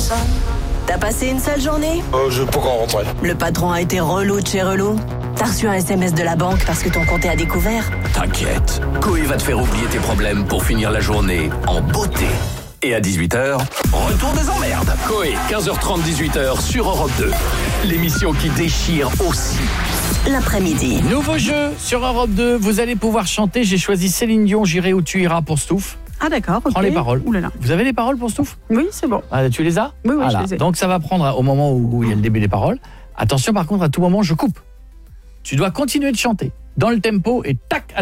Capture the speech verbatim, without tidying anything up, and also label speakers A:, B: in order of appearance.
A: T'as passé une sale journée?
B: Euh, je peux encore rentrer.
A: Le patron a été relou de chez relou? T'as reçu un S M S de la banque parce que ton compte est à découvert?
C: T'inquiète, Coé va te faire oublier tes problèmes pour finir la journée en beauté. Et à dix-huit heures, retour des emmerdes. Coé, quinze heures trente, dix-huit heures sur Europe deux. L'émission qui déchire aussi
A: l'après-midi.
D: Nouveau jeu sur Europe deux. Vous allez pouvoir chanter. J'ai choisi Céline Dion, J'irai où tu iras pour Stouff.
E: Ah d'accord, ok.
D: Prends les paroles.
E: Ouh là là.
D: Vous avez les paroles pour Stouff?
E: Oui, c'est bon.
D: Ah, tu les as?
E: Oui, oui,
D: voilà.
E: je les ai.
D: Donc ça va prendre au moment où il y a le début des paroles. Attention par contre, à tout moment, je coupe. Tu dois continuer de chanter dans le tempo et tac.